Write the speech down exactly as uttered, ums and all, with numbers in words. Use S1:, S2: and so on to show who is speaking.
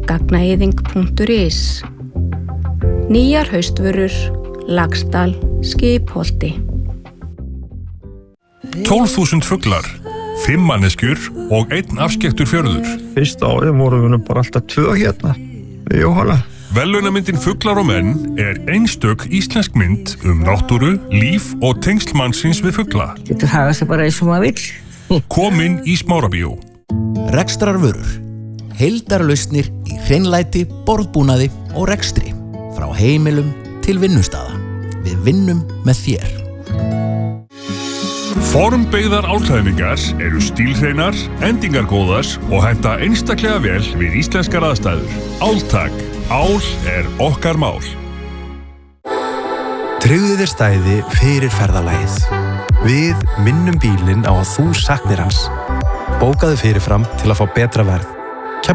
S1: gagnaeyðing punktur is. Nýjar haustvörur, Laxdal, Skipholti.
S2: tólf þúsund fuglar, fimm manneskjur og einn afskekktur fjörður.
S3: Fyrsta árið vorum við bara alltaf tvö hérna, við Jóhanna.
S2: Verðlaunamyndin Fuglar og menn er einstök íslensk mynd um náttúru, líf og tengsl mannsins við fugla.
S4: Getur hagað sér bara eins og maður vill.
S2: Komin í Smárabíó.
S5: Rekstrarvörur. Heildarlausnir í hreinlæti, borðbúnaði og rekstri. Frá heimilum til vinnustaða. Við vinnum með þér.
S2: Formbeygðar álklæðningar eru stílhreinar, endingargóðar og henta einstaklega vel við íslenskar aðstæður. Áltak. Ál er okkar mál.
S6: Tryggðu þér stæði fyrir ferðalagið. Við minnum bílinn á að þú saknir hans. Bókaðu fyrirfram til að fá betra verð.